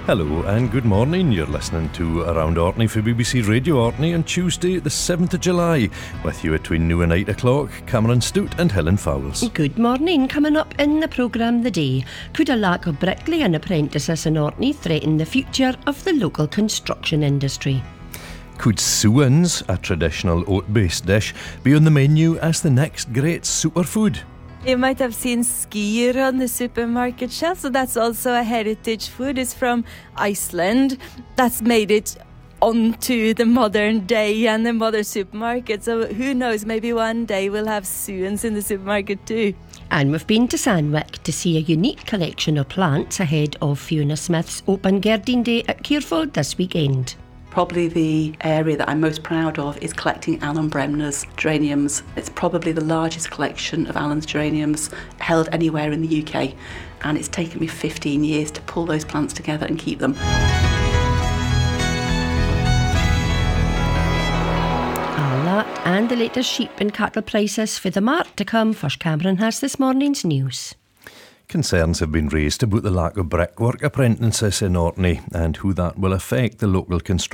Hello and good morning. You're listening to Around Orkney for BBC Radio Orkney on Tuesday the 7th of July. With you between noon and 8 o'clock, Cameron Stout and Helen Fowles. Good morning. Coming up in the programme the day, could a lack of bricklaying apprentices in Orkney threaten the future of the local construction industry? Could suans, a traditional oat-based dish, be on the menu as the next great superfood? You might have seen skyr on the supermarket shelf, so that's also a heritage food. It's from Iceland. That's made it onto the modern day and the modern supermarket. So who knows, maybe one day we'll have suans in the supermarket too. And we've been to Sandwick to see a unique collection of plants ahead of Fiona Smith's Open Garden Day at Keirfold this weekend. Probably the area that I'm most proud of is collecting Alan Bremner's geraniums. It's probably the largest collection of Alan's geraniums held anywhere in the UK, and it's taken me 15 years to pull those plants together and keep them. All that and the latest sheep and cattle prices for the mark to come. First, Cameron has this morning's news. Concerns have been raised about the lack of brickwork apprentices in Orkney and who that will affect the local construction